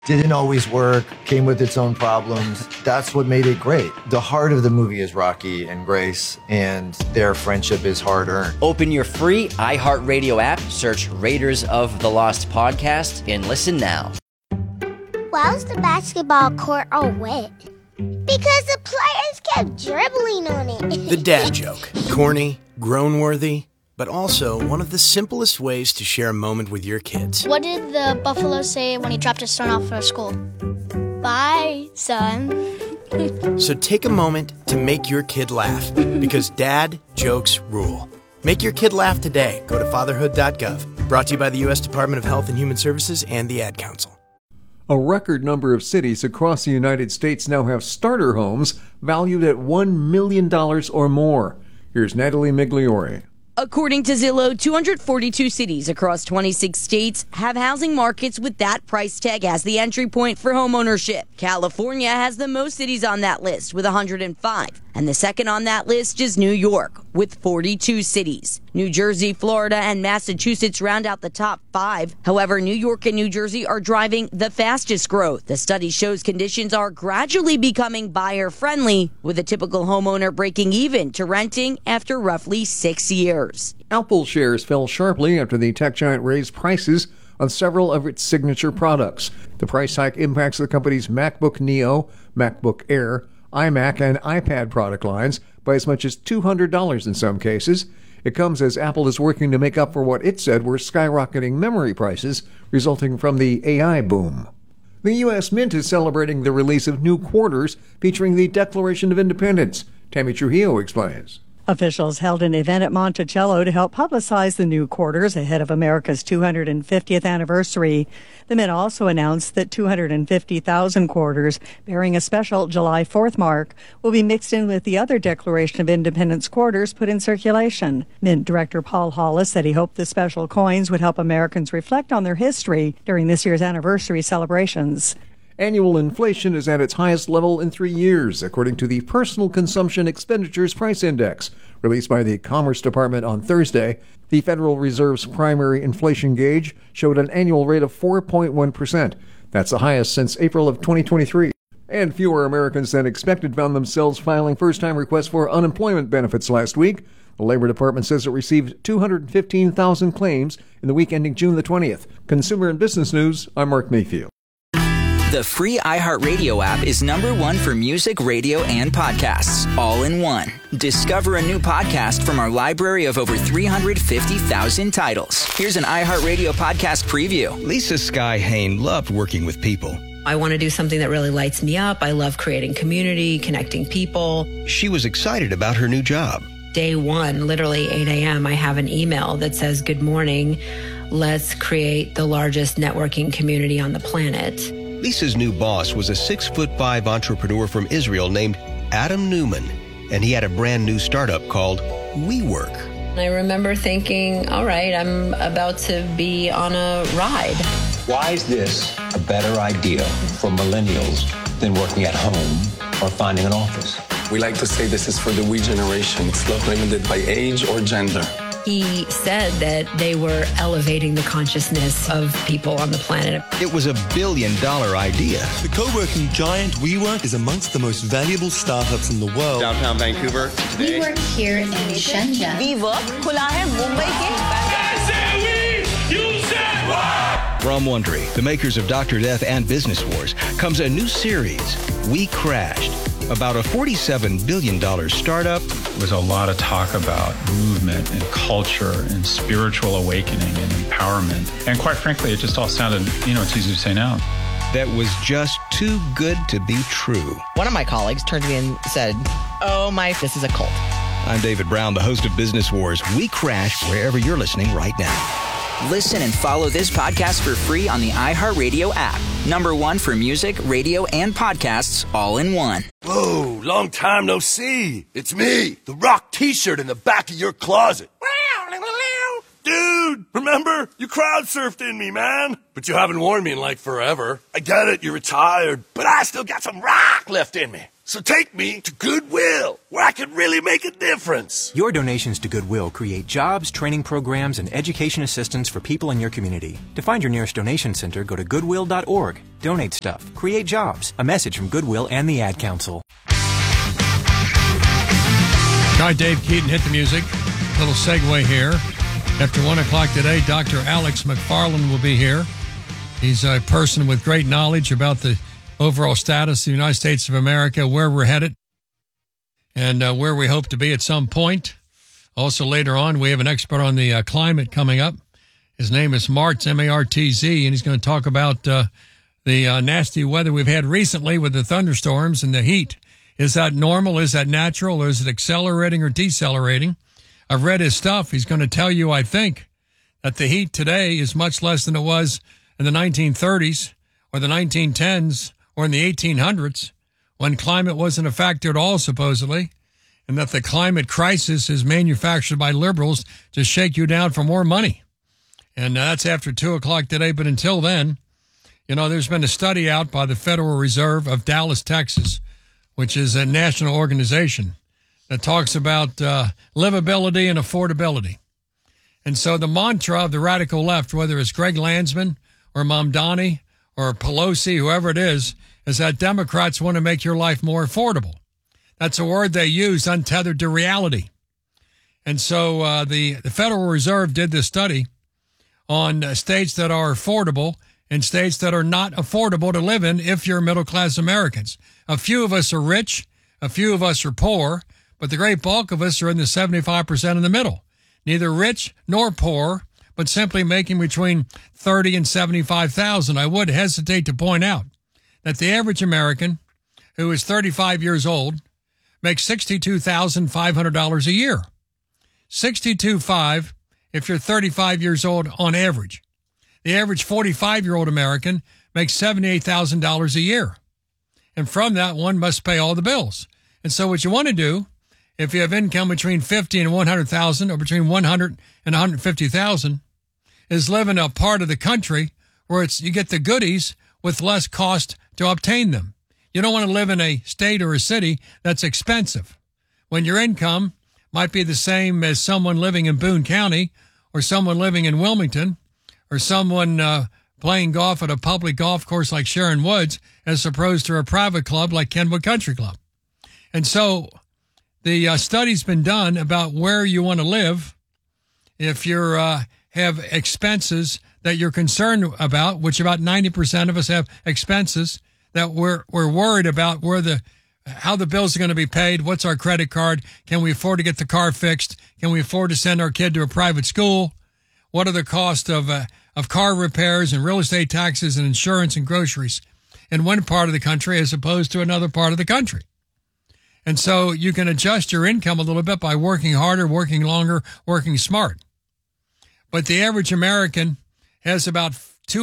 Didn't always work, came with its own problems. That's what made it great. The heart of the movie is Rocky and Grace, and their friendship is hard-earned. Open your free iHeartRadio app, search Raiders of the Lost Podcast, and listen now. Why was the basketball court all wet? Because the players kept dribbling on it. The dad joke. Corny, groan-worthy, but also one of the simplest ways to share a moment with your kids. What did the buffalo say when he dropped his son off for school? Bye, son. So take a moment to make your kid laugh, because dad jokes rule. Make your kid laugh today. Go to fatherhood.gov. Brought to you by the U.S. Department of Health and Human Services and the Ad Council. A record number of cities across the United States now have starter homes valued at $1 million or more. Here's Natalie Migliore. According to Zillow, 242 cities across 26 states have housing markets with that price tag as the entry point for homeownership. California has the most cities on that list with 105. And the second on that list is New York with 42 cities. New Jersey, Florida, and Massachusetts round out the top 5. However, New York and New Jersey are driving the fastest growth. The study shows conditions are gradually becoming buyer-friendly, with a typical homeowner breaking even to renting after roughly 6 years. Apple shares fell sharply after the tech giant raised prices on several of its signature products. The price hike impacts the company's MacBook Neo, MacBook Air, iMac, and iPad product lines by as much as $200 in some cases. It comes as Apple is working to make up for what it said were skyrocketing memory prices resulting from the AI boom. The U.S. Mint is celebrating the release of new quarters featuring the Declaration of Independence. Tammy Trujillo explains. Officials held an event at Monticello to help publicize the new quarters ahead of America's 250th anniversary. The Mint also announced that 250,000 quarters bearing a special July 4th mark will be mixed in with the other Declaration of Independence quarters put in circulation. Mint Director Paul Hollis said he hoped the special coins would help Americans reflect on their history during this year's anniversary celebrations. Annual inflation is at its highest level in 3 years, according to the Personal Consumption Expenditures Price Index, released by the Commerce Department on Thursday. The Federal Reserve's primary inflation gauge showed an annual rate of 4.1%. That's the highest since April of 2023. And fewer Americans than expected found themselves filing first-time requests for unemployment benefits last week. The Labor Department says it received 215,000 claims in the week ending June the 20th. Consumer and Business News, I'm Mark Mayfield. The free iHeartRadio app is #1 for music, radio, and podcasts, all in one. Discover a new podcast from our library of over 350,000 titles. Here's an iHeartRadio podcast preview. Lisa Sky Hain loved working with people. I want to do something that really lights me up. I love creating community, connecting people. She was excited about her new job. Day one, literally 8 a.m., I have an email that says, "Good morning. Let's create the largest networking community on the planet." Lisa's new boss was a 6'5" entrepreneur from Israel named Adam Newman, and he had a brand new startup called WeWork. I remember thinking, all right, I'm about to be on a ride. Why is this a better idea for millennials than working at home or finding an office? We like to say this is for the we generation. It's not limited by age or gender. He said that they were elevating the consciousness of people on the planet. It was $1 billion idea. The co-working giant WeWork is amongst the most valuable startups in the world. Downtown Vancouver today. We work here in Shenzhen. WeWork खुला है मुंबई के। From Wondery, the makers of Dr. Death and Business Wars, comes a new series, We Crashed, about a $47 billion startup. There was a lot of talk about movement and culture and spiritual awakening and empowerment. And quite frankly, it just all sounded, it's easy to say now. That was just too good to be true. One of my colleagues turned to me and said, this is a cult. I'm David Brown, the host of Business Wars. We Crashed wherever you're listening right now. Listen and follow this podcast for free on the iHeartRadio app. #1 for music, radio, and podcasts, all in one. Whoa, long time no see. It's me, the Rock t-shirt in the back of your closet. Dude, remember? You crowd surfed in me, man. But you haven't worn me in like forever. I get it, you're retired, but I still got some rock left in me. So take me to Goodwill, where I can really make a difference. Your donations to Goodwill create jobs, training programs, and education assistance for people in your community. To find your nearest donation center, go to goodwill.org. Donate stuff. Create jobs. A message from Goodwill and the Ad Council. All right, Dave Keaton, hit the music. Little segue here. After 1 o'clock today, Dr. Alex McFarland will be here. He's a person with great knowledge about the overall status of the United States of America, where we're headed, and where we hope to be at some point. Also, later on, we have an expert on the climate coming up. His name is Martz, M-A-R-T-Z, and he's going to talk about the nasty weather we've had recently with the thunderstorms and the heat. Is that normal? Is that natural? Or is it accelerating or decelerating? I've read his stuff. He's going to tell you, I think, that the heat today is much less than it was in the 1930s or the 1910s or in the 1800s, when climate wasn't a factor at all, supposedly, and that the climate crisis is manufactured by liberals to shake you down for more money. And that's after 2 o'clock today. But until then, you know, there's been a study out by the Federal Reserve of Dallas, Texas, which is a national organization that talks about livability and affordability. And so the mantra of the radical left, whether it's Greg Landsman or Mamdani or Pelosi, whoever it is that Democrats want to make your life more affordable. That's a word they use untethered to reality. And so the Federal Reserve did this study on states that are affordable and states that are not affordable to live in if you're middle-class Americans. A few of us are rich, a few of us are poor, but the great bulk of us are in the 75% in the middle. Neither rich nor poor, but simply making between $30,000 and $75,000. I would hesitate to point out that the average American who is 35 years old makes $62,500 a year. $62,500 if you're 35 years old on average. The average 45-year-old American makes $78,000 a year. And from that, one must pay all the bills. And so what you want to do, if you have income between $50,000 and $100,000 or between $100,000 and $150,000, is live in a part of the country where you get the goodies with less cost to obtain them. You don't want to live in a state or a city that's expensive, when your income might be the same as someone living in Boone County or someone living in Wilmington or someone playing golf at a public golf course like Sharon Woods as opposed to a private club like Kenwood Country Club. And so the study's been done about where you want to live if you have expenses that you're concerned about, which about 90% of us have expenses that we're worried about how the bills are going to be paid. What's our credit card? Can we afford to get the car fixed? Can we afford to send our kid to a private school? What are the costs of car repairs and real estate taxes and insurance and groceries in one part of the country as opposed to another part of the country? And so you can adjust your income a little bit by working harder, working longer, working smart. But the average American has about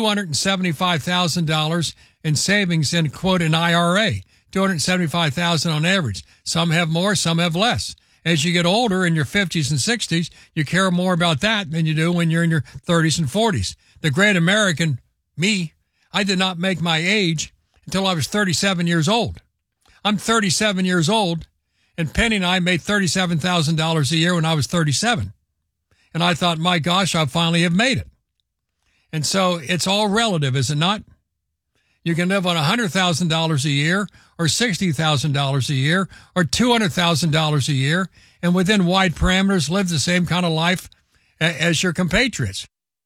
$275,000 in savings in, quote, an IRA, $275,000 on average. Some have more, some have less. As you get older in your 50s and 60s, you care more about that than you do when you're in your 30s and 40s. The great American, me, I did not make my age until I was 37 years old. I'm 37 years old, and Penny and I made $37,000 a year when I was 37. And I thought, my gosh, I finally have made it. And so it's all relative, is it not? You can live on $100,000 a year or $60,000 a year or $200,000 a year, and within wide parameters live the same kind of life as your compatriots.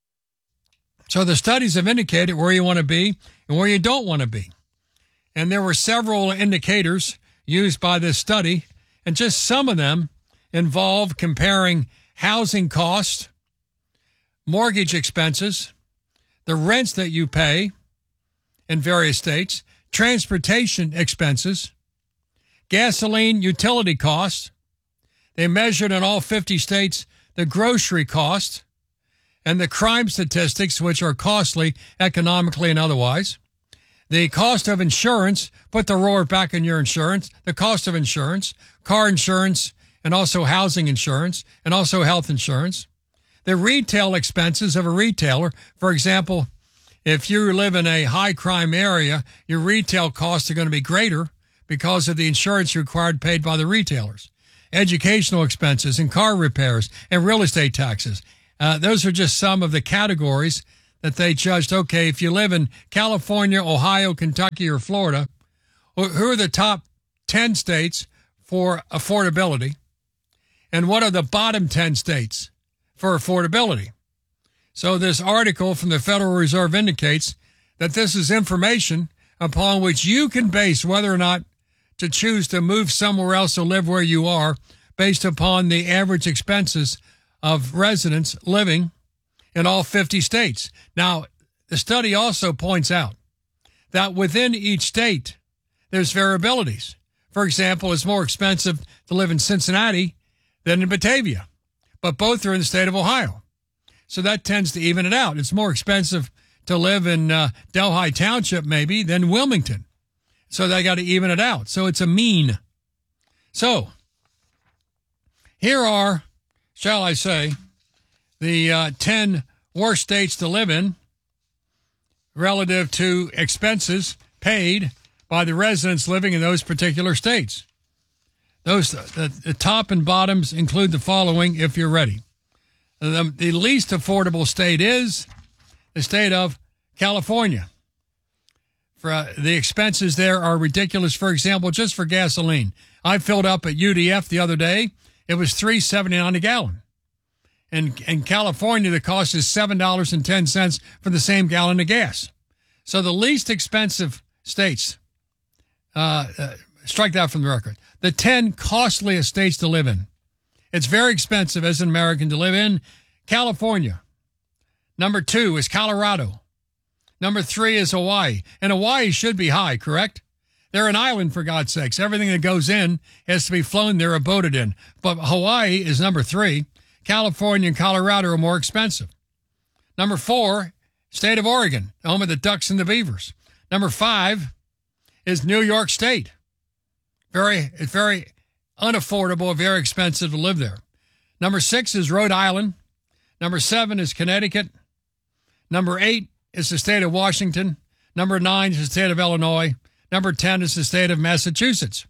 So the studies have indicated where you want to be and where you don't want to be. And there were several indicators used by this study, and just some of them involve comparing housing costs, mortgage expenses, the rents that you pay in various states, transportation expenses, gasoline utility costs. They measured in all 50 states the grocery cost and the crime statistics, which are costly economically and otherwise. The cost of insurance, put the roar back in your insurance, the cost of insurance, car insurance, and also housing insurance, and also health insurance. The retail expenses of a retailer, for example, if you live in a high crime area, your retail costs are going to be greater because of the insurance required paid by the retailers, educational expenses and car repairs and real estate taxes. Those are just some of the categories that they judged. Okay, if you live in California, Ohio, Kentucky, or Florida, who are the top 10 states for affordability? And what are the bottom 10 states for affordability? So this article from the Federal Reserve indicates that this is information upon which you can base whether or not to choose to move somewhere else or live where you are based upon the average expenses of residents living in all 50 states. Now, the study also points out that within each state, there's variabilities. For example, it's more expensive to live in Cincinnati than in Batavia, but both are in the state of Ohio. So that tends to even it out. It's more expensive to live in Delhi Township, maybe, than Wilmington. So they got to even it out. So it's a mean. So here are, shall I say, the 10 worst states to live in relative to expenses paid by the residents living in those particular states. The top and bottoms include the following, if you're ready. The least affordable state is the state of California. For the expenses there are ridiculous. For example, just for gasoline, I filled up at UDF the other day. It was $3.79 a gallon. And in California, the cost is $7.10 for the same gallon of gas. So the least expensive states, strike that from the record. The 10 costliest states to live in. It's very expensive as an American to live in. California. Number 2 is Colorado. Number 3 is Hawaii. And Hawaii should be high, correct? They're an island, for God's sakes. Everything that goes in has to be flown there or boated in. But Hawaii is number 3. California and Colorado are more expensive. Number 4, state of Oregon, home of the Ducks and the Beavers. Number 5 is New York State. It's very unaffordable, very expensive to live there. Number 6 is Rhode Island. Number 7 is Connecticut. Number 8 is the state of Washington. Number 9 is the state of Illinois. Number 10 is the state of Massachusetts.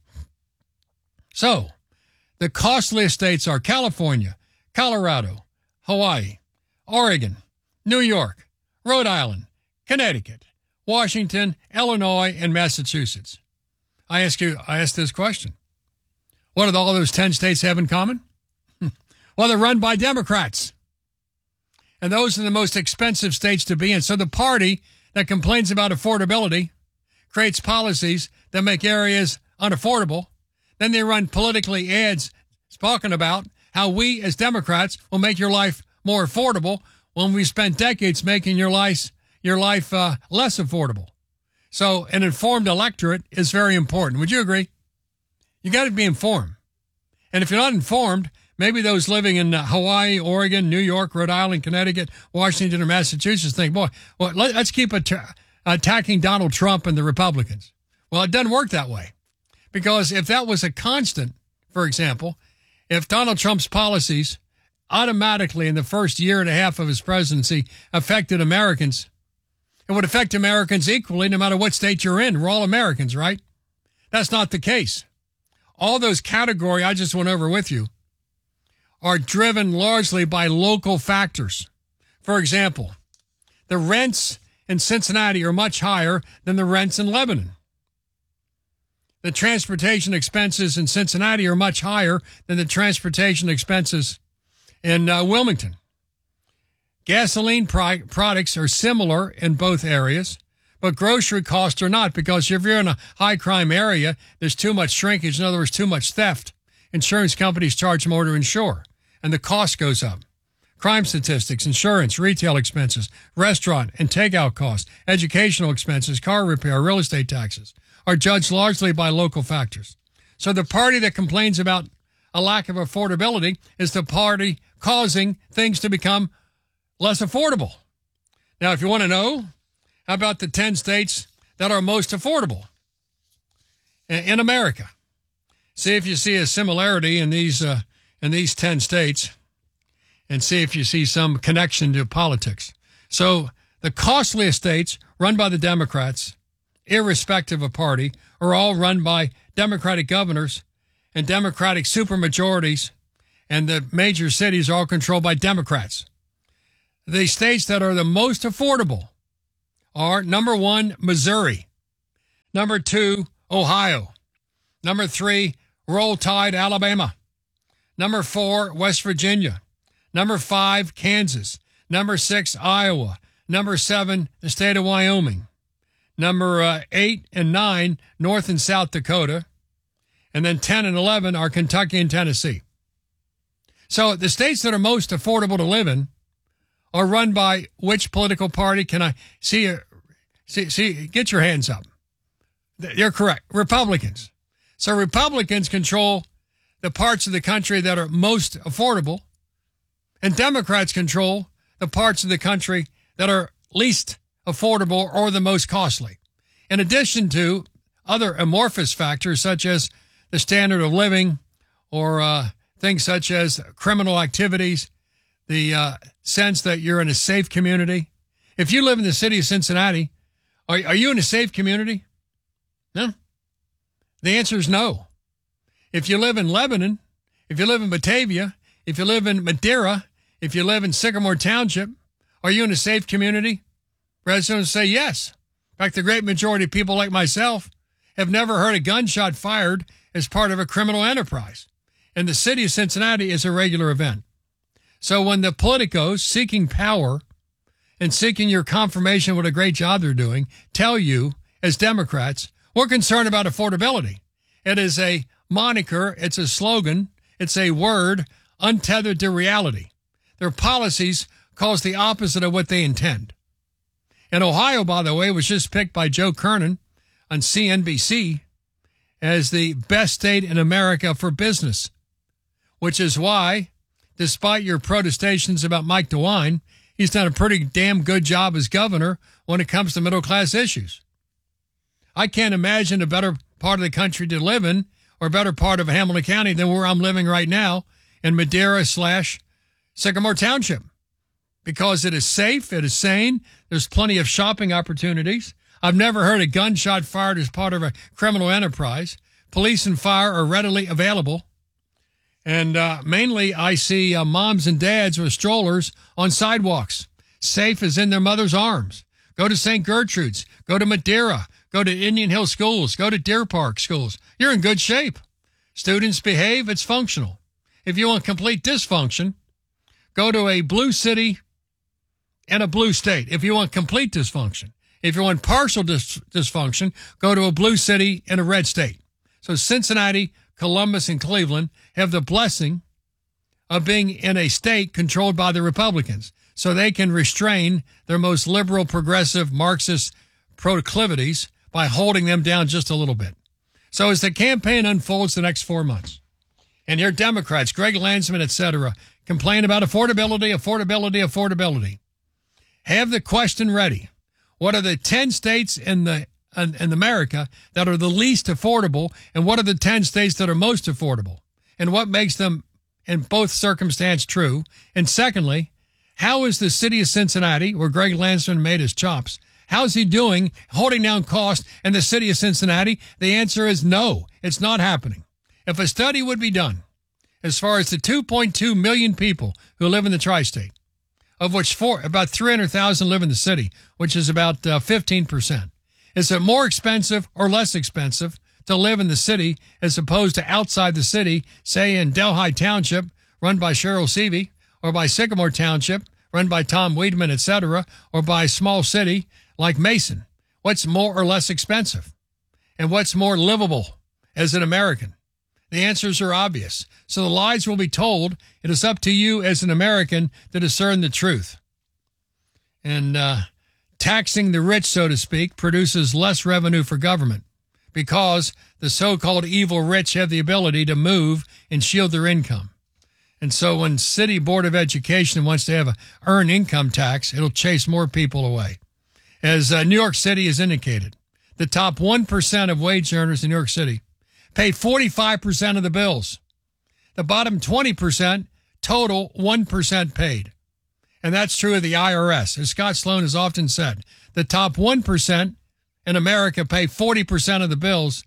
So, the costliest states are California, Colorado, Hawaii, Oregon, New York, Rhode Island, Connecticut, Washington, Illinois, and Massachusetts. I ask this question. What do all those 10 states have in common? Well, they're run by Democrats. And those are the most expensive states to be in. So the party that complains about affordability creates policies that make areas unaffordable. Then they run politically ads talking about how we as Democrats will make your life more affordable when we spent decades making your life less affordable. So an informed electorate is very important. Would you agree? You got to be informed. And if you're not informed, maybe those living in Hawaii, Oregon, New York, Rhode Island, Connecticut, Washington, or Massachusetts think, boy, well, let's keep attacking Donald Trump and the Republicans. Well, it doesn't work that way. Because if that was a constant, for example, if Donald Trump's policies automatically in the first year and a half of his presidency affected Americans, it would affect Americans equally no matter what state you're in. We're all Americans, right? That's not the case. All those categories I just went over with you are driven largely by local factors. For example, the rents in Cincinnati are much higher than the rents in Lebanon. The transportation expenses in Cincinnati are much higher than the transportation expenses in Wilmington. Gasoline products are similar in both areas, but grocery costs are not, because if you're in a high crime area, there's too much shrinkage. In other words, too much theft. Insurance companies charge more to insure, and the cost goes up. Crime statistics, insurance, retail expenses, restaurant and takeout costs, educational expenses, car repair, real estate taxes are judged largely by local factors. So the party that complains about a lack of affordability is the party causing things to become less affordable. Now, if you want to know, how about the 10 states that are most affordable in America? See if you see a similarity in these 10 states, and see if you see some connection to politics. So the costliest states run by the Democrats, irrespective of party, are all run by Democratic governors and Democratic supermajorities, and the major cities are all controlled by Democrats. The states that are the most affordable are, number 1, Missouri. Number 2, Ohio. Number 3, Roll Tide, Alabama. Number 4, West Virginia. Number 5, Kansas. Number 6, Iowa. Number 7, the state of Wyoming. Number 8 and 9, North and South Dakota. And then 10 and 11 are Kentucky and Tennessee. So the states that are most affordable to live in are run by which political party? Can I see? Get your hands up. You're correct. Republicans. So Republicans control the parts of the country that are most affordable, and Democrats control the parts of the country that are least affordable or the most costly. In addition to other amorphous factors such as the standard of living or things such as criminal activities, the sense that you're in a safe community. If you live in the city of Cincinnati, are you in a safe community? No. The answer is no. If you live in Lebanon, if you live in Batavia, if you live in Madeira, if you live in Sycamore Township, are you in a safe community? Residents say yes. In fact, the great majority of people like myself have never heard a gunshot fired as part of a criminal enterprise. And the city of Cincinnati is a regular event. So when the politicos seeking power and seeking your confirmation what a great job they're doing tell you, as Democrats, we're concerned about affordability. It is a moniker, it's a slogan, it's a word untethered to reality. Their policies cause the opposite of what they intend. And Ohio, by the way, was just picked by Joe Kernan on CNBC as the best state in America for business, which is why, despite your protestations about Mike DeWine, he's done a pretty damn good job as governor when it comes to middle-class issues. I can't imagine a better part of the country to live in or a better part of Hamilton County than where I'm living right now in Madeira/Sycamore Township, because it is safe, it is sane, there's plenty of shopping opportunities. I've never heard a gunshot fired as part of a criminal enterprise. Police and fire are readily available. And mainly I see moms and dads with strollers on sidewalks, safe as in their mother's arms. Go to St. Gertrude's, go to Madeira, go to Indian Hill schools, go to Deer Park schools. You're in good shape. Students behave, it's functional. If you want complete dysfunction, go to a blue city and a blue state. If you want complete dysfunction. If you want partial dysfunction, go to a blue city and a red state. So Cincinnati, Columbus, and Cleveland have the blessing of being in a state controlled by the Republicans, so they can restrain their most liberal, progressive, Marxist proclivities by holding them down just a little bit. So as the campaign unfolds the next 4 months, and your Democrats, Greg Landsman, et cetera, complain about affordability, have the question ready. What are the 10 states in America that are the least affordable, and what are the 10 states that are most affordable? And what makes them, in both circumstances, true? And secondly, how is the city of Cincinnati, where Greg Landsman made his chops, how's he doing holding down costs in the city of Cincinnati? The answer is no, it's not happening. If a study would be done as far as the 2.2 million people who live in the tri-state, of which about 300,000 live in the city, which is about 15%. Is it more expensive or less expensive to live in the city as opposed to outside the city, say in Delhi Township, run by Cheryl Seavey, or by Sycamore Township, run by Tom Weidman, et cetera, or by a small city like Mason? What's more or less expensive? And what's more livable as an American? The answers are obvious. So the lies will be told. It is up to you as an American to discern the truth. And taxing the rich, so to speak, produces less revenue for government because the so-called evil rich have the ability to move and shield their income. And so when City Board of Education wants to have an earned income tax, it'll chase more people away. As New York City has indicated, the top 1% of wage earners in New York City pay 45% of the bills. The bottom 20% total 1% paid. And that's true of the IRS. As Scott Sloan has often said, the top 1% in America pay 40% of the bills,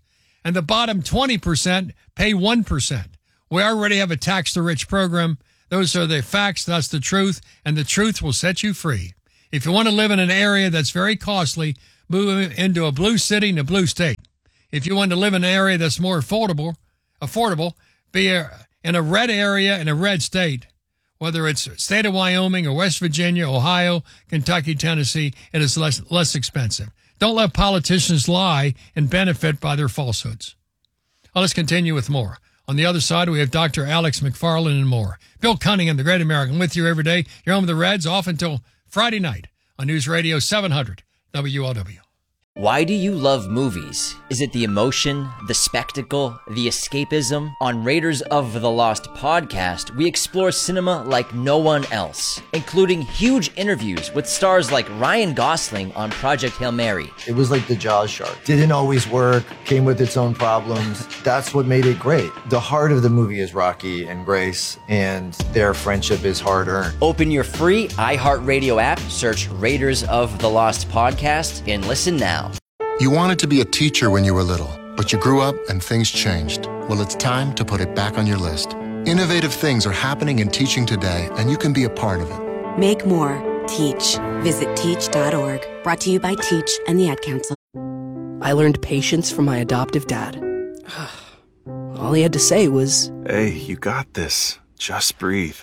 and the bottom 20% pay 1%. We already have a tax the rich program. Those are the facts, that's the truth, and the truth will set you free. If you want to live in an area that's very costly, move into a blue city in a blue state. If you want to live in an area that's more affordable, be in a red area in a red state, whether it's state of Wyoming or West Virginia, Ohio, Kentucky, Tennessee, it is less expensive. Don't let politicians lie and benefit by their falsehoods. Well, let's continue with more. On the other side, we have Dr. Alex McFarland and more. Bill Cunningham, the Great American, with you every day. You're home with the Reds, off until Friday night on News Radio 700 WLW. Why do you love movies? Is it the emotion, the spectacle, the escapism? On Raiders of the Lost podcast, we explore cinema like no one else, including huge interviews with stars like Ryan Gosling on Project Hail Mary. It was like the Jaws shark. Didn't always work, came with its own problems. That's what made it great. The heart of the movie is Rocky and Grace, and their friendship is hard-earned. Open your free iHeartRadio app, search Raiders of the Lost podcast, and listen now. You wanted to be a teacher when you were little, but you grew up and things changed. Well, it's time to put it back on your list. Innovative things are happening in teaching today, and you can be a part of it. Make more. Teach. Visit teach.org. Brought to you by Teach and the Ad Council. I learned patience from my adoptive dad. All he had to say was, "Hey, you got this. Just breathe."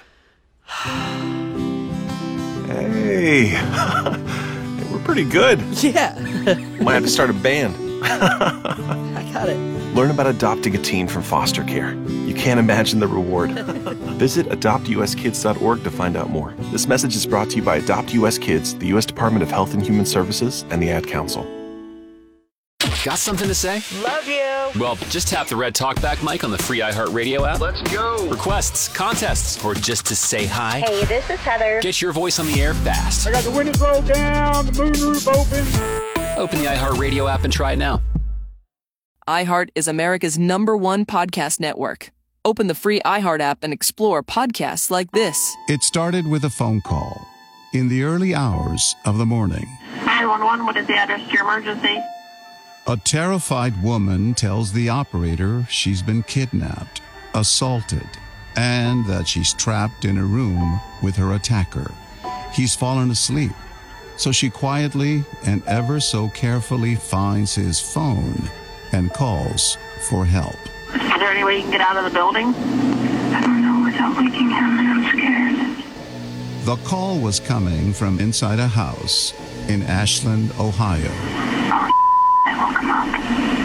Hey. We're pretty good. Yeah. Might have to start a band. I got it. Learn about adopting a teen from foster care. You can't imagine the reward. Visit adoptuskids.org to find out more. This message is brought to you by Adopt US Kids, the U.S. Department of Health and Human Services, and the Ad Council. Got something to say? Love you. Well, just tap the red talkback mic on the free iHeartRadio app. Let's go. Requests, contests, or just to say hi. Hey, this is Heather. Get your voice on the air fast. I got the windows rolled down, the moonroof open. Open the iHeartRadio app and try it now. iHeart is America's #1 podcast network. Open the free iHeart app and explore podcasts like this. It started with a phone call in the early hours of the morning. 911, what is the address to your emergency? A terrified woman tells the operator she's been kidnapped, assaulted, and that she's trapped in a room with her attacker. He's fallen asleep, so she quietly and ever so carefully finds his phone and calls for help. Is there any way you can get out of the building? I don't know without waking him, and I'm scared. The call was coming from inside a house in Ashland, Ohio. I will come up.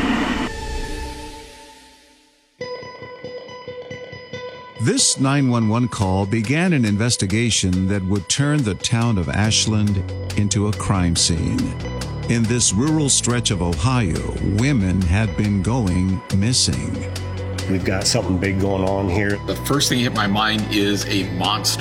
This 911 call began an investigation that would turn the town of Ashland into a crime scene. In this rural stretch of Ohio, women had been going missing. We've got something big going on here. The first thing that hit my mind is a monster.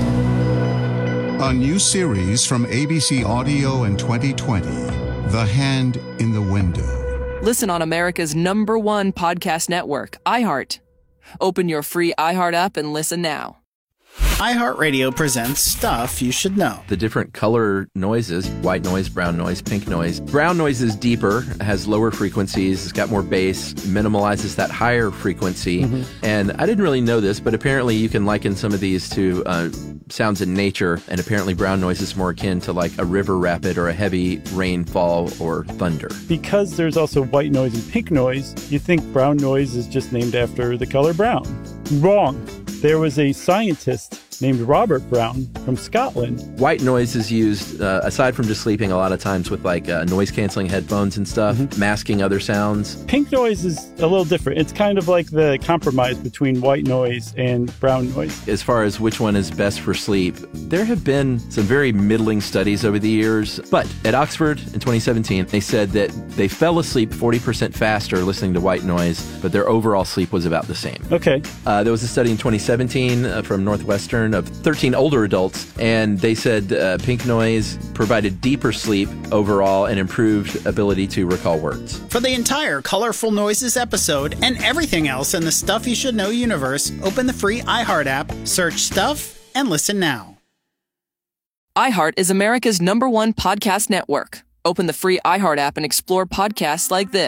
A new series from ABC Audio in 2020, The Hand in the Window. Listen on America's #1 podcast network, iHeart. Open your free iHeart app and listen now. iHeartRadio presents Stuff You Should Know. The different color noises, white noise, brown noise, pink noise. Brown noise is deeper, has lower frequencies, it's got more bass, minimalizes that higher frequency. And I didn't really know this, but apparently you can liken some of these to sounds in nature, and apparently brown noise is more akin to like a river rapid or a heavy rainfall or thunder. Because there's also white noise and pink noise, you think brown noise is just named after the color brown. Wrong. There was a scientist named Robert Brown from Scotland. White noise is used, aside from just sleeping, a lot of times with like noise-canceling headphones and stuff, masking other sounds. Pink noise is a little different. It's kind of like the compromise between white noise and brown noise. As far as which one is best for sleep, there have been some very middling studies over the years. But at Oxford in 2017, they said that they fell asleep 40% faster listening to white noise, but their overall sleep was about the same. Okay. There was a study in 2017 from Northwestern of 13 older adults, and they said pink noise provided deeper sleep overall and improved ability to recall words. For the entire Colorful Noises episode and everything else in the Stuff You Should Know universe, open the free iHeart app, search Stuff, and listen now. iHeart is America's #1 podcast network. Open the free iHeart app and explore podcasts like this.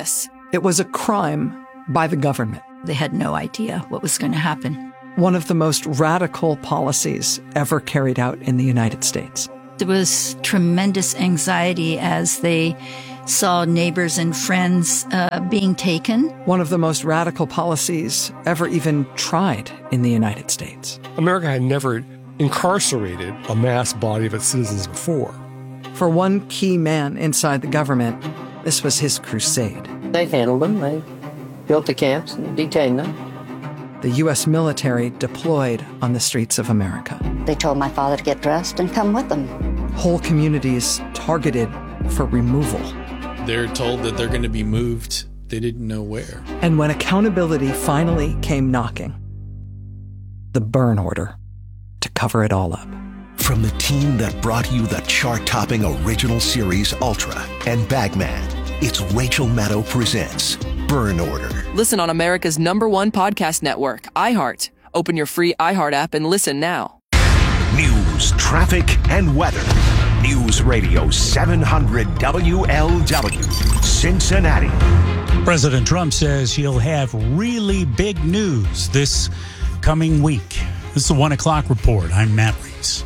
It was a crime by the government. They had no idea what was going to happen. One of the most radical policies ever carried out in the United States. There was tremendous anxiety as they saw neighbors and friends being taken. One of the most radical policies ever even tried in the United States. America had never incarcerated a mass body of its citizens before. For one key man inside the government, this was his crusade. They handled them. They built the camps and detained them. The U.S. military deployed on the streets of America. They told my father to get dressed and come with them. Whole communities targeted for removal. They're told that they're going to be moved. They didn't know where. And when accountability finally came knocking, the burn order to cover it all up. From the team that brought you the chart-topping original series Ultra and Bagman, it's Rachel Maddow presents Burn Order. Listen on America's #1 podcast network, iHeart. Open your free iHeart app and listen now. News, traffic, and weather. News Radio 700 WLW, Cincinnati. President Trump says he'll have really big news this coming week. This is the 1 o'clock report. I'm Matt Reese.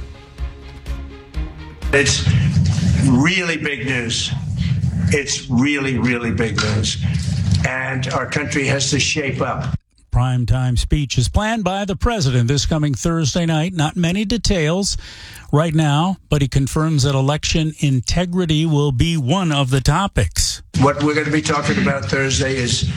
It's really big news. It's really, really big news. And our country has to shape up. Primetime speech is planned by the president this coming Thursday night. Not many details right now, but he confirms that election integrity will be one of the topics. What we're going to be talking about Thursday is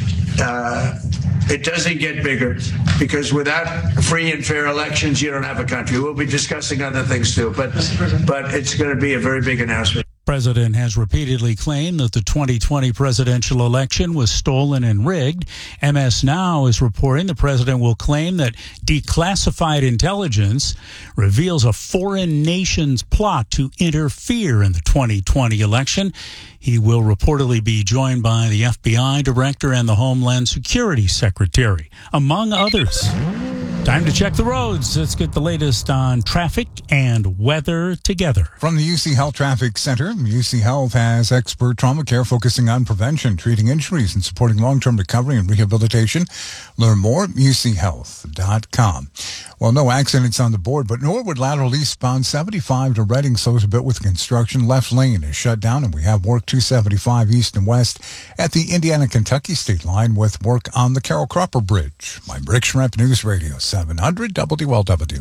it doesn't get bigger, because without free and fair elections, you don't have a country. We'll be discussing other things too, but it's going to be a very big announcement. The president has repeatedly claimed that the 2020 presidential election was stolen and rigged. MS Now is reporting the president will claim that declassified intelligence reveals a foreign nation's plot to interfere in the 2020 election. He will reportedly be joined by the FBI director and the Homeland Security secretary, among others. Time to check the roads. Let's get the latest on traffic and weather together. From the UC Health Traffic Center, UC Health has expert trauma care focusing on prevention, treating injuries, and supporting long-term recovery and rehabilitation. Learn more at uchealth.com. Well, no accidents on the board, but Norwood lateral eastbound 75 to Reading slows a bit with construction. Left lane is shut down, and we have work 275 east and west at the Indiana-Kentucky state line with work on the Carroll Cropper Bridge. I'm Rick Schremp, News Radio 700 WLW.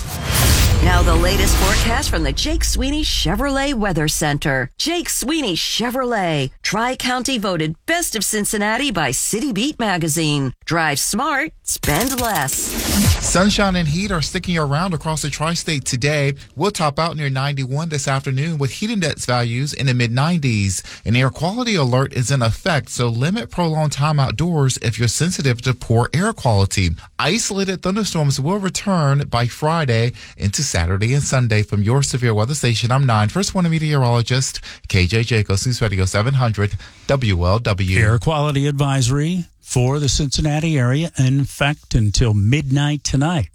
Now the latest forecast from the Jake Sweeney Chevrolet Weather Center. Jake Sweeney Chevrolet. Tri-County voted Best of Cincinnati by City Beat magazine. Drive smart, spend less. Sunshine and heat are sticking around across the tri-state today. We'll top out near 91 this afternoon with heat index values in the mid-90s. An air quality alert is in effect, so limit prolonged time outdoors if you're sensitive to poor air quality. Isolated thunderstorms will return by Friday into Saturday and Sunday. From your severe weather station, I'm 9 First Warning meteorologist KJ Jacobs, News Radio 700 WLW. Air quality advisory for the Cincinnati area in effect until midnight tonight.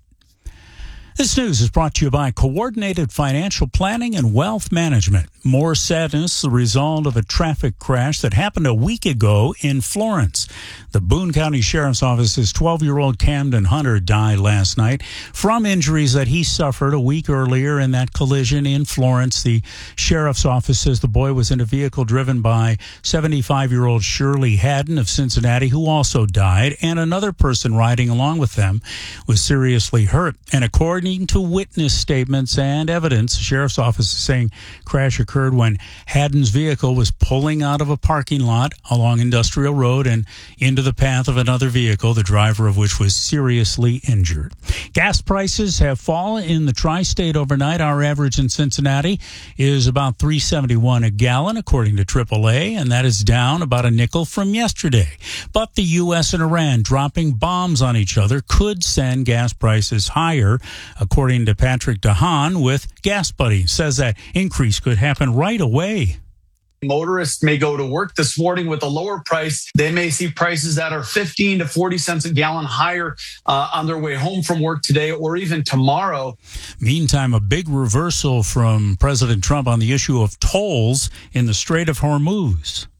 This news is brought to you by Coordinated Financial Planning and Wealth Management. More sadness, the result of a traffic crash that happened a week ago in Florence. The Boone County Sheriff's Office's 12-year-old Camden Hunter died last night from injuries that he suffered a week earlier in that collision in Florence. The Sheriff's Office says the boy was in a vehicle driven by 75-year-old Shirley Haddon of Cincinnati, who also died, and another person riding along with them was seriously hurt. And according to witness statements and evidence, the Sheriff's Office is saying crash occurred when Haddon's vehicle was pulling out of a parking lot along Industrial Road and into the path of another vehicle, the driver of which was seriously injured. Gas prices have fallen in the tri-state overnight. Our average in Cincinnati is about $3.71 a gallon, according to AAA, and that is down about a nickel from yesterday. But the U.S. and Iran dropping bombs on each other could send gas prices higher, according to Patrick DeHaan with Gas Buddy. Says that increase could happen right away. Motorists may go to work this morning with a lower price. They may see prices that are 15 to 40 cents a gallon higher on their way home from work today or even tomorrow. Meantime, a big reversal from President Trump on the issue of tolls in the Strait of Hormuz.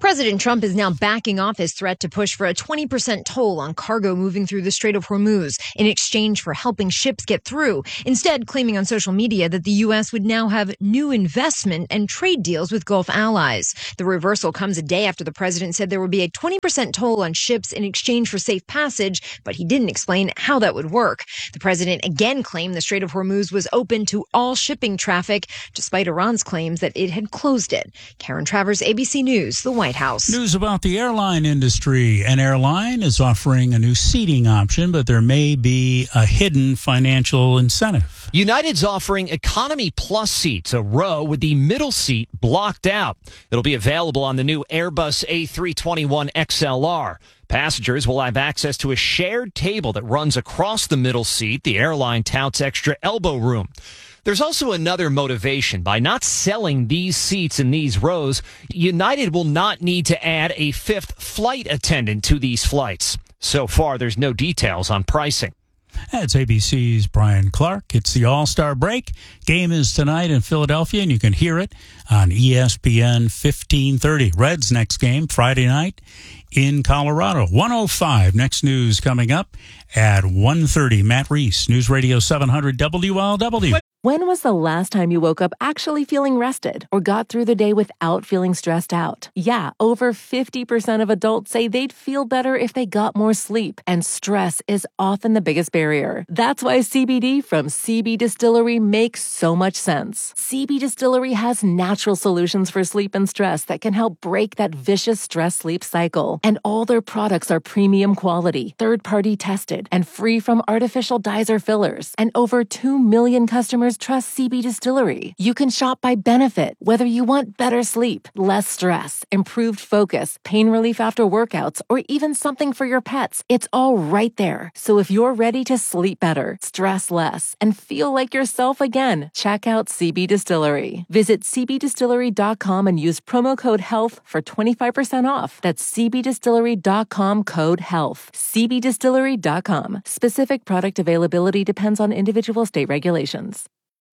President Trump is now backing off his threat to push for a 20% toll on cargo moving through the Strait of Hormuz in exchange for helping ships get through, instead claiming on social media that the U.S. would now have new investment and trade deals with Gulf allies. The reversal comes a day after the president said there would be a 20% toll on ships in exchange for safe passage, but he didn't explain how that would work. The president again claimed the Strait of Hormuz was open to all shipping traffic, despite Iran's claims that it had closed it. Karen Travers, ABC News, the White House. News about the airline industry. An airline is offering a new seating option, but there may be a hidden financial incentive. United's offering Economy Plus seats, a row with the middle seat blocked out. It'll be available on the new Airbus A321 XLR. Passengers will have access to a shared table that runs across the middle seat. The airline touts extra elbow room. There's also another motivation. By not selling these seats in these rows, United will not need to add a fifth flight attendant to these flights. So far, there's no details on pricing. That's ABC's Brian Clark. It's the All-Star break. Game is tonight in Philadelphia, and you can hear it on ESPN 1530. Reds next game Friday night in Colorado. 105. Next news coming up at 1:30. Matt Reese, News Radio 700 WLW. When was the last time you woke up actually feeling rested or got through the day without feeling stressed out? Yeah, over 50% of adults say they'd feel better if they got more sleep, and stress is often the biggest barrier. That's why CBD from CB Distillery makes so much sense. CB Distillery has natural solutions for sleep and stress that can help break that vicious stress-sleep cycle. And all their products are premium quality, third-party tested, and free from artificial dyes or fillers. And over 2 million customers trust CB Distillery. You can shop by benefit, whether you want better sleep, less stress, improved focus, pain relief after workouts, or even something for your pets. It's all right there. So if you're ready to sleep better, stress less, and feel like yourself again, check out CB Distillery. Visit cbdistillery.com and use promo code HEALTH for 25% off. That's cbdistillery.com code HEALTH. cbdistillery.com. Specific product availability depends on individual state regulations.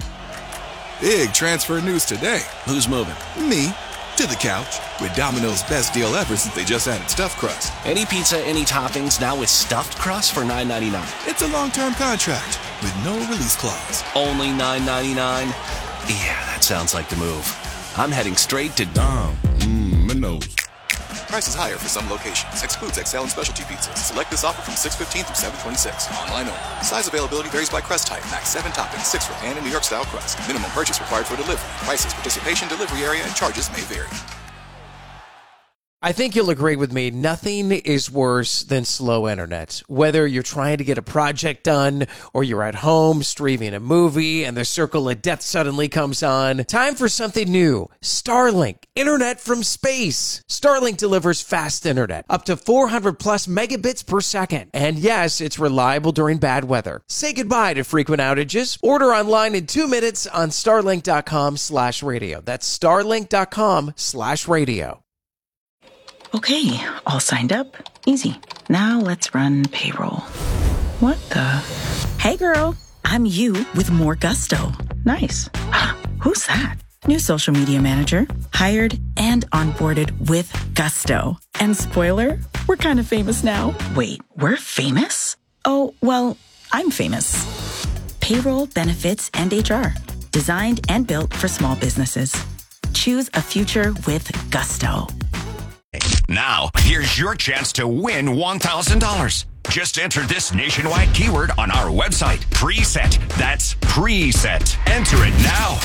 Big transfer news today. Who's moving? Me. To the couch. With Domino's best deal ever since they just added stuffed crust. Any pizza, any toppings, now with stuffed crust for $9.99. It's a long-term contract with no release clause. Only $9.99? Yeah, that sounds like the move. I'm heading straight to Domino's. Prices higher for some locations. Excludes XL and specialty pizzas. Select this offer from 6/15 through 7/26. Online only. Size availability varies by crust type. Max 7 toppings, 6 for pan and New York style crust. Minimum purchase required for delivery. Prices, participation, delivery area, and charges may vary. I think you'll agree with me. Nothing is worse than slow internet. Whether you're trying to get a project done or you're at home streaming a movie and the circle of death suddenly comes on. Time for something new. Starlink. Internet from space. Starlink delivers fast internet. Up to 400 plus megabits per second. And yes, it's reliable during bad weather. Say goodbye to frequent outages. Order online in 2 minutes on starlink.com/radio. That's starlink.com/radio. Okay, all signed up. Easy. Now let's run payroll. What the? Hey girl, I'm you with more gusto. Nice. Who's that? New social media manager. Hired and onboarded with gusto. And spoiler, we're kind of famous now. Wait, we're famous? Oh, well, I'm famous. Payroll, benefits, and HR. Designed and built for small businesses. Choose a future with gusto. Now, here's your chance to win $1,000. Just enter this nationwide keyword on our website, Preset. That's Preset. Enter it now.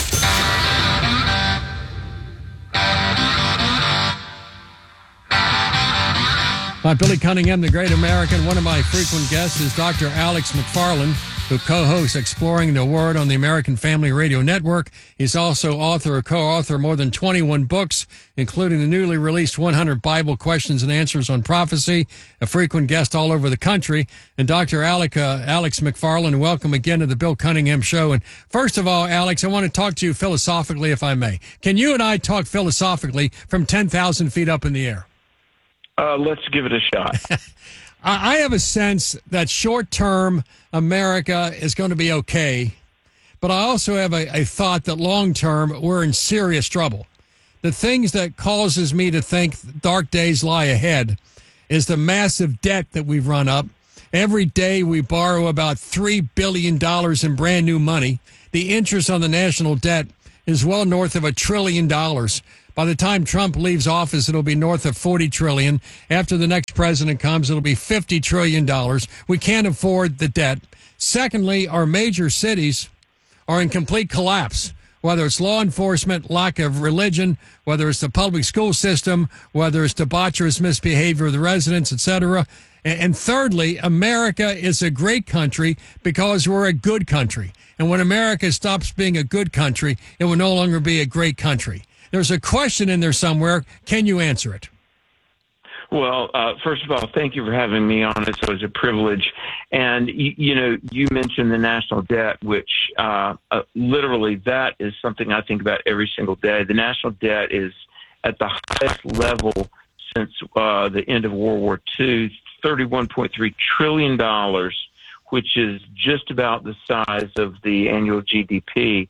I'm Billy Cunningham, the Great American. One of my frequent guests is Dr. Alex McFarland, who co-hosts Exploring the Word on the American Family Radio Network. He's also author or co-author of more than 21 books, including the newly released 100 Bible Questions and Answers on Prophecy, a frequent guest all over the country. And Dr. Alex McFarland, welcome again to the Bill Cunningham Show. And first of all, Alex, I want to talk to you philosophically, if I may. Can you and I talk philosophically from 10,000 feet up in the air? Let's give it a shot. I have a sense that short-term America is going to be okay, but I also have a thought that long-term we're in serious trouble the things that causes me to think dark days lie ahead is the massive debt that we've run up. Every day we borrow about $3 billion in brand new money. The interest on the national debt is well north of $1 trillion. By the time Trump leaves office, it'll be north of $40 trillion. After the next president comes, it'll be $50 trillion. We can't afford the debt. Secondly, our major cities are in complete collapse, whether it's law enforcement, lack of religion, whether it's the public school system, whether it's debaucherous misbehavior of the residents, etc. And thirdly, America is a great country because we're a good country. And when America stops being a good country, it will no longer be a great country. There's a question in there somewhere. Can you answer it? Well, first of all, thank you for having me on. It's always a privilege. And, you mentioned the national debt, which literally that is something I think about every single day. The national debt is at the highest level since the end of World War II, $31.3 trillion, which is just about the size of the annual GDP.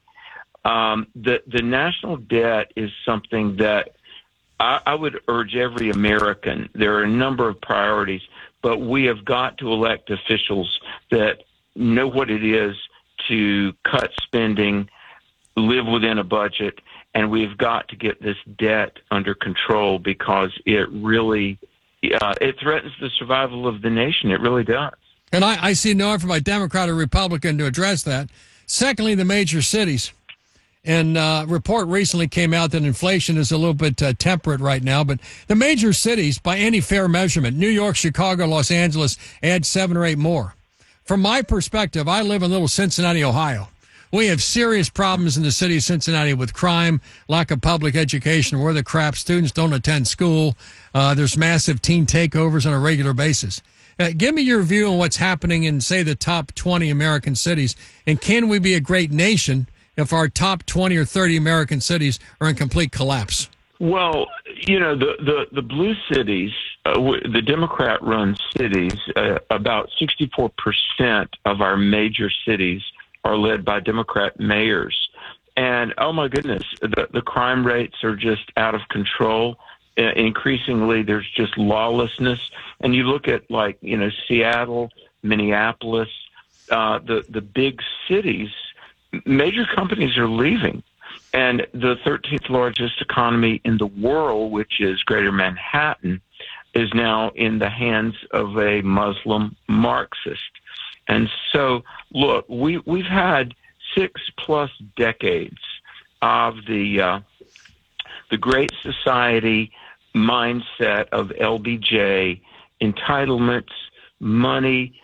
The national debt is something that I would urge every American. There are a number of priorities, but we have got to elect officials that know what it is to cut spending, live within a budget, and we've got to get this debt under control because it really it threatens the survival of the nation. It really does. And I see no effort by Democrat or Republican to address that. Secondly, the major cities. And a report recently came out that inflation is a little bit temperate right now. But the major cities, by any fair measurement, New York, Chicago, Los Angeles, add 7 or 8 more. From my perspective, I live in little Cincinnati, Ohio. We have serious problems in the city of Cincinnati with crime, lack of public education, where the crap, students don't attend school. There's massive teen takeovers on a regular basis. Give me your view on what's happening in, say, the top 20 American cities. And can we be a great nation if our top 20 or 30 American cities are in complete collapse? Well, the blue cities, the Democrat-run cities, about 64% of our major cities are led by Democrat mayors. And, oh, my goodness, the crime rates are just out of control. Increasingly, there's just lawlessness. And you look at, Seattle, Minneapolis, the big cities, major companies are leaving. And the 13th largest economy in the world, which is Greater Manhattan, is now in the hands of a Muslim Marxist. And so, look, we've had 6+ decades of the Great Society mindset of LBJ, entitlements, money.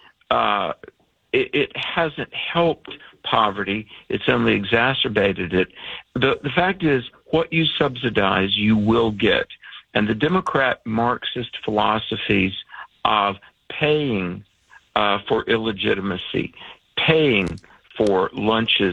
It hasn't helped poverty. It's only exacerbated it. The fact is, what you subsidize, you will get. And the Democrat Marxist philosophies of paying for illegitimacy, paying for lunches,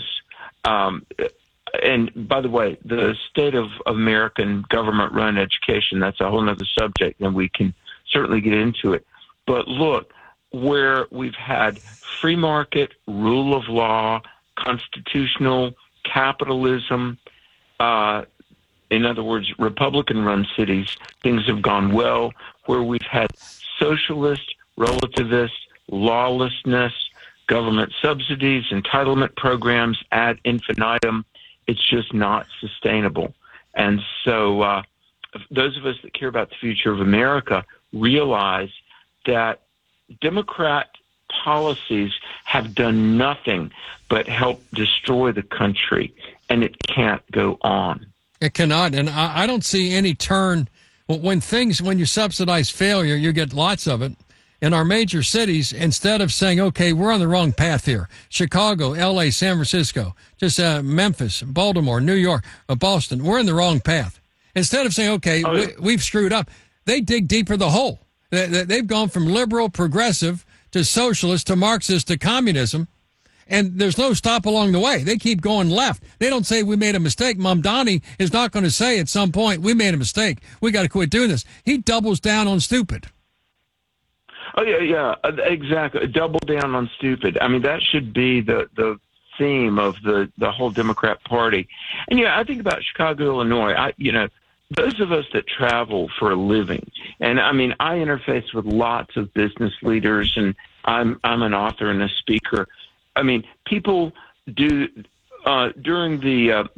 and by the way, the state of American government-run education, that's a whole other subject, and we can certainly get into it. But look, where we've had free market, rule of law, constitutional capitalism, in other words, Republican-run cities, things have gone well. Where we've had socialist, relativist, lawlessness, government subsidies, entitlement programs ad infinitum, it's just not sustainable. And so those of us that care about the future of America realize that Democrat policies have done nothing but help destroy the country, and it can't go on. It cannot, and I don't see any turn. When you subsidize failure, you get lots of it. In our major cities, instead of saying, okay, we're on the wrong path here, Chicago, L.A., San Francisco, just Memphis, Baltimore, New York, Boston, we're in the wrong path. Instead of saying, okay, we've screwed up, they dig deeper the hole. They've gone from liberal, progressive, to socialist, to Marxist, to communism, and there's no stop along the way. They keep going left. They don't say we made a mistake. Mamdani is not going to say at some point, we made a mistake. We got to quit doing this. He doubles down on stupid. Oh, yeah, exactly. Double down on stupid. I mean, that should be the theme of the whole Democrat Party. And, I think about Chicago, Illinois. those of us that travel for a living, and I mean, I interface with lots of business leaders, and I'm an author and a speaker. I mean, people do during the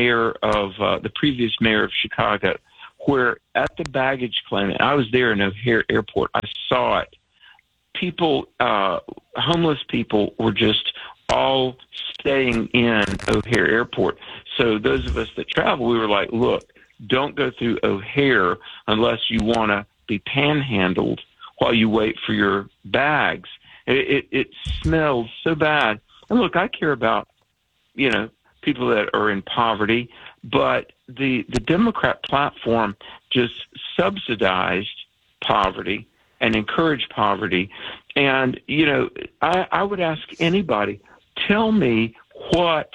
previous mayor of Chicago, where at the baggage claim, I was there in O'Hare Airport. I saw it. People, homeless people, were just all staying in O'Hare Airport. So those of us that travel, we were like, look, don't go through O'Hare unless you want to be panhandled while you wait for your bags. It smells so bad. And look, I care about, people that are in poverty, but the Democrat platform just subsidized poverty and encouraged poverty. And, I would ask anybody, tell me what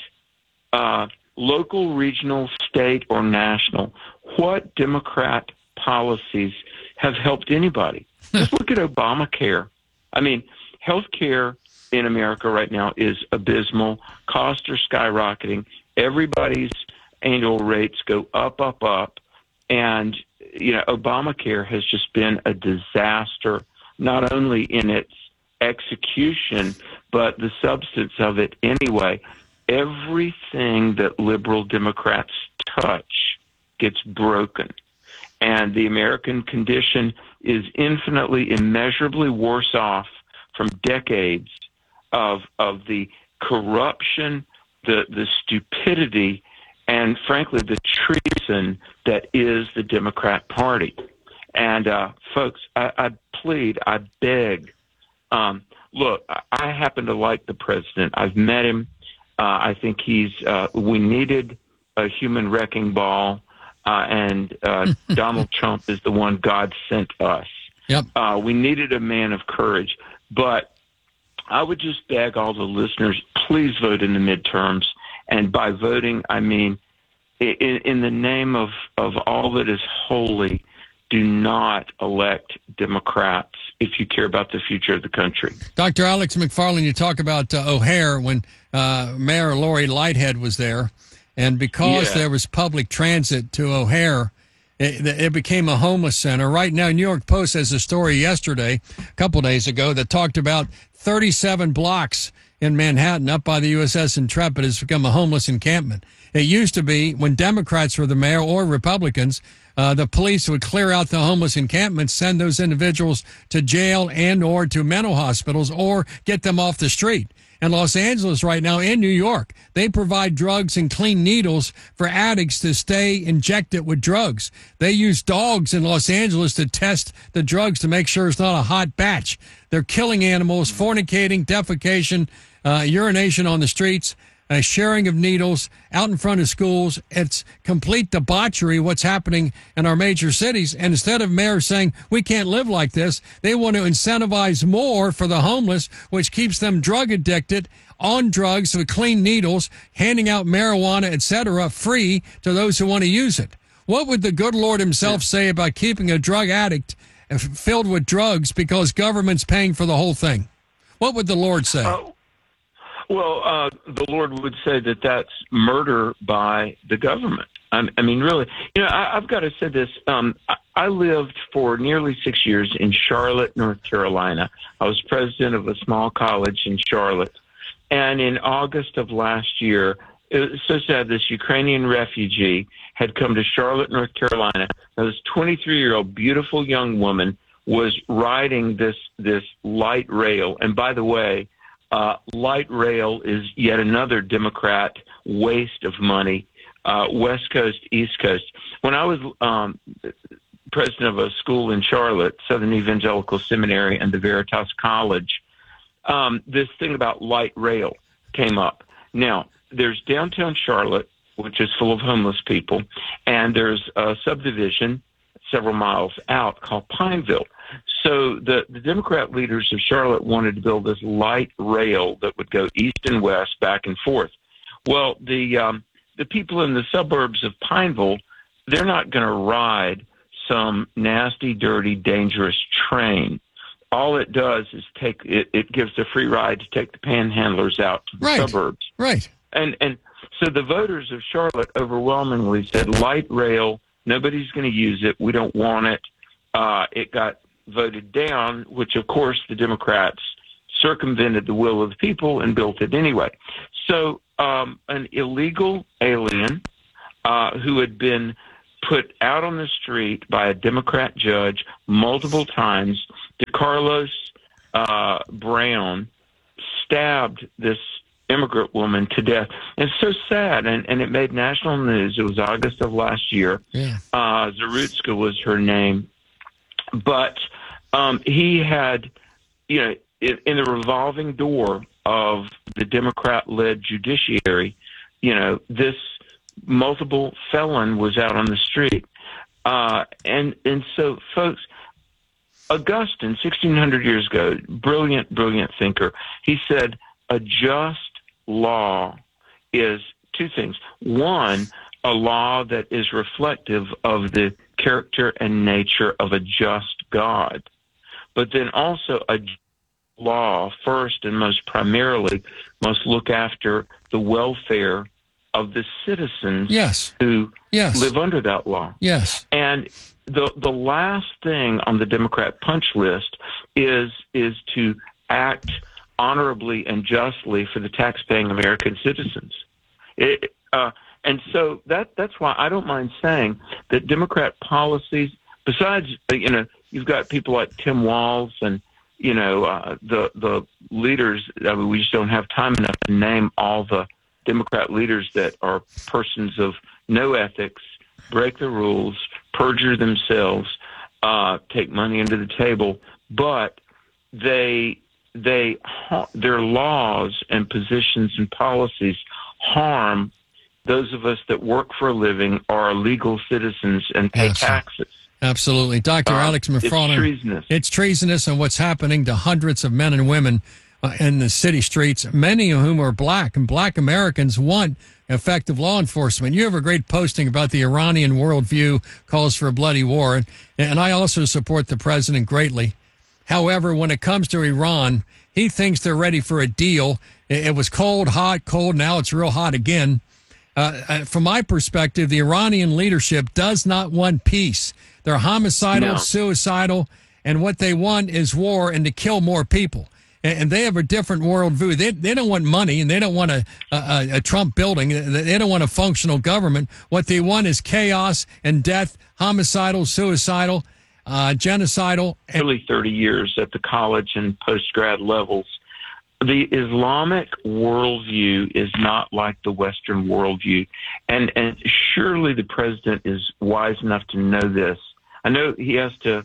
local, regional, state, or national, what Democrat policies have helped anybody. Just look at Obamacare. I mean, health care in America right now is abysmal. Costs are skyrocketing. Everybody's annual rates go up. And, Obamacare has just been a disaster, not only in its execution, but the substance of it anyway. Everything that liberal Democrats touch gets broken. And the American condition is infinitely, immeasurably worse off from decades of the corruption, the stupidity, and frankly, the treason that is the Democrat Party. And folks, I plead, I beg. Look, I happen to like the president. I've met him. I think we needed a human wrecking ball, and Donald Trump is the one God sent us. Yep. We needed a man of courage. But I would just beg all the listeners, please vote in the midterms. And by voting, I mean, in the name of all that is holy, do not elect Democrats if you care about the future of the country. Dr. Alex McFarland, you talk about O'Hare when Mayor Lori Lighthead was there. And because there was public transit to O'Hare, it became a homeless center. Right now, New York Post has a story yesterday, a couple days ago, that talked about 37 blocks in Manhattan up by the USS Intrepid has become a homeless encampment. It used to be when Democrats were the mayor or Republicans, the police would clear out the homeless encampments, send those individuals to jail and or to mental hospitals or get them off the street. In Los Angeles right now, in New York, they provide drugs and clean needles for addicts to stay injected with drugs. They use dogs in Los Angeles to test the drugs to make sure it's not a hot batch. They're killing animals, fornicating, defecation, urination on the streets, sharing of needles out in front of schools. It's complete debauchery what's happening in our major cities. And instead of mayors saying, we can't live like this, they want to incentivize more for the homeless, which keeps them drug addicted, on drugs with clean needles, handing out marijuana, etc., free to those who want to use it. What would the good Lord himself say about keeping a drug addict filled with drugs because government's paying for the whole thing? What would the Lord say? Well, the Lord would say that that's murder by the government. I mean, really, I've got to say this. I lived for nearly 6 years in Charlotte, North Carolina. I was president of a small college in Charlotte. And in August of last year, it was so sad, this Ukrainian refugee had come to Charlotte, North Carolina. This 23-year-old beautiful young woman was riding this light rail. And by the way, light rail is yet another Democrat waste of money, West Coast, East Coast. When I was president of a school in Charlotte, Southern Evangelical Seminary and the Veritas College, this thing about light rail came up. Now, there's downtown Charlotte, which is full of homeless people, and there's a subdivision several miles out called Pineville. So the Democrat leaders of Charlotte wanted to build this light rail that would go east and west, back and forth. Well, the people in the suburbs of Pineville, they're not going to ride some nasty, dirty, dangerous train. All it does is it gives a free ride to take the panhandlers out to the suburbs. Right. And so the voters of Charlotte overwhelmingly said light rail Nobody's going to use it. We don't want it. It got voted down, which, of course, the Democrats circumvented the will of the people and built it anyway. So an illegal alien who had been put out on the street by a Democrat judge multiple times, DeCarlos Brown stabbed this immigrant woman to death. And it's so sad, and it made national news. It was August of last year. Yeah. Zarutska was her name. But he had, in the revolving door of the Democrat-led judiciary, this multiple felon was out on the street. And so, folks, Augustine, 1,600 years ago, brilliant thinker, he said a just law is two things. One, a law that is reflective of the character and nature of a just God. But then also a law, first and most primarily, must look after the welfare of the citizens who live under that law. Yes. And the last thing on the Democrat punch list is to act honorably and justly for the taxpaying American citizens. And so that's why I don't mind saying that Democrat policies, besides, you've got people like Tim Walz and, the leaders. I mean, we just don't have time enough to name all the Democrat leaders that are persons of no ethics, break the rules, perjure themselves, take money under the table, but their laws and positions and policies harm those of us that work for a living, are legal citizens, and pay taxes. Absolutely. Dr. Alex McFarland. It's treasonous. It's treasonous, and what's happening to hundreds of men and women in the city streets, many of whom are black, and black Americans want effective law enforcement. You have a great posting about the Iranian worldview calls for a bloody war, and I also support the president greatly. However, when it comes to Iran, he thinks they're ready for a deal. It was cold, hot, cold. Now it's real hot again. From my perspective, the Iranian leadership does not want peace. They're homicidal, suicidal, and what they want is war and to kill more people. And they have a different worldview. They don't want money, and they don't want a Trump building. They don't want a functional government. What they want is chaos and death, homicidal, suicidal, genocidal. Nearly 30 years at the college and post-grad levels. The Islamic worldview is not like the Western worldview. And surely the president is wise enough to know this. I know he has to,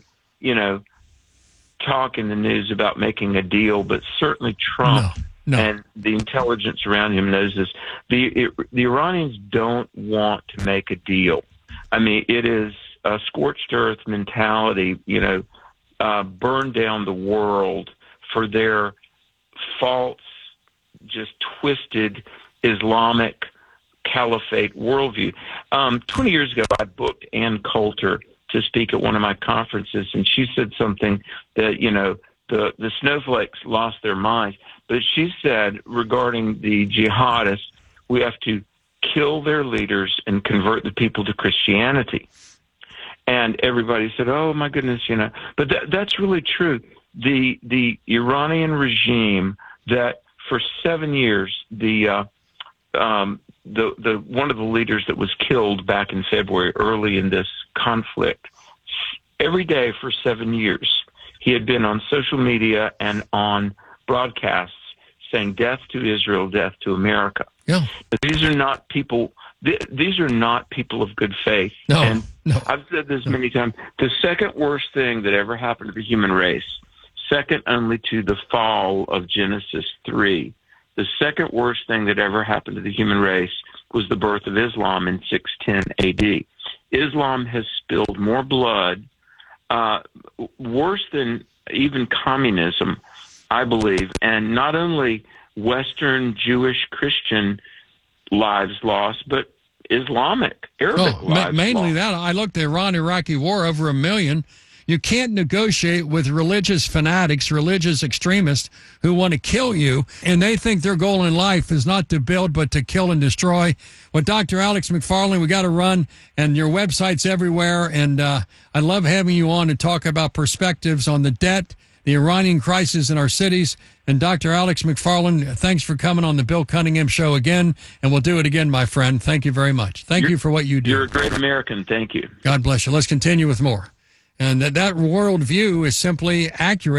talk in the news about making a deal, but certainly Trump and the intelligence around him knows this. The Iranians don't want to make a deal. I mean, it is a scorched earth mentality, burn down the world for their false, just twisted Islamic caliphate worldview. 20 years ago, I booked Ann Coulter to speak at one of my conferences, and she said something that, the snowflakes lost their minds. But she said regarding the jihadists, we have to kill their leaders and convert the people to Christianity. And everybody said, oh, my goodness, But that's really true. The Iranian regime that for 7 years, the one of the leaders that was killed back in February, early in this conflict, every day for 7 years, he had been on social media and on broadcasts saying death to Israel, death to America. Yeah. But these are not people. These are not people of good faith. No. I've said this many times. The second worst thing that ever happened to the human race, second only to the fall of Genesis 3, the second worst thing that ever happened to the human race was the birth of Islam in 610 AD. Islam has spilled more blood, worse than even communism, I believe, and not only Western Jewish Christian lives lost, but Islamic, Arabic lives mainly lost. that. I looked at the Iran-Iraqi war, over 1 million. You can't negotiate with religious fanatics, religious extremists who want to kill you, and they think their goal in life is not to build but to kill and destroy. With Dr. Alex McFarland, we got to run, and your website's everywhere, and I love having you on to talk about perspectives on the debt, the Iranian crisis in our cities. And Dr. Alex McFarland, thanks for coming on the Bill Cunningham Show again, and we'll do it again, my friend. Thank you very much. Thank you for what you do. You're a great American. Thank you. God bless you. Let's continue with more. And that worldview is simply accurate.